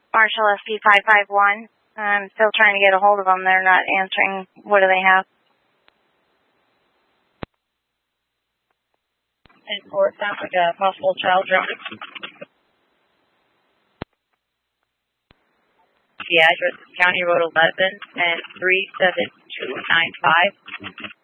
Marshall SP 551. I'm still trying to get a hold of them. They're not answering. What do they have? And or it sounds like a possible child drowning. The address is County Road 11 and 37295.